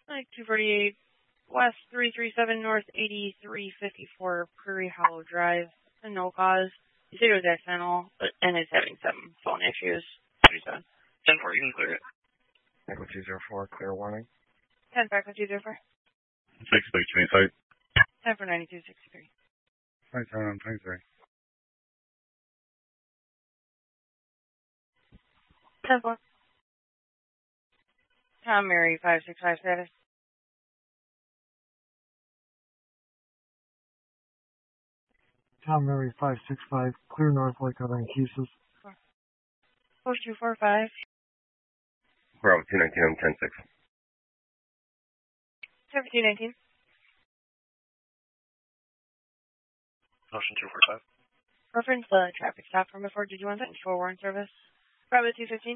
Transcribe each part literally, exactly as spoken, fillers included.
Like two forty-eight West three three seven North eighty-three fifty-four Prairie Hollow Drive. And no cause. You said it was accidental, but, and it's having some phone issues. thirty-seven. ten four, you can clear it. Echo two zero four, clear warning. ten for Echo two zero four. six six twenty-five. ten for ninety-two sixty-three. twenty-seven twenty-three. ten four. Tom Mary five six five status. Tom Mary five six five, clear north Lake Island Keeses. Post two four five. Bravo two nineteen, I'm ten six. ten for two nineteen. Motion two four five. Reference the traffic stop from before. Did you want that for warrant service? Bravo two fifteen.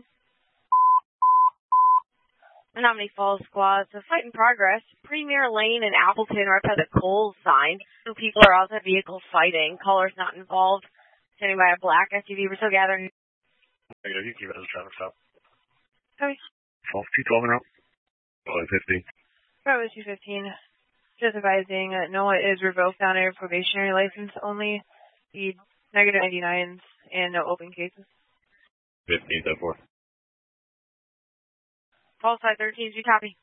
Menominee Falls Squad. It's a fight in progress. Premier Lane and Appleton are up at the Coles sign. Two people are outside vehicles fighting. Callers not involved. Standing by a black S U V. We're still gathering. Negative, you keep it as a traffic stop. Okay. twelve two twelve and out. one fifty. Bravo two fifteen. Just advising that NOAA is revoked on air probationary license only. The negative ninety-nines and no open cases. fifteen, ten four. Call side thirteen, do you copy?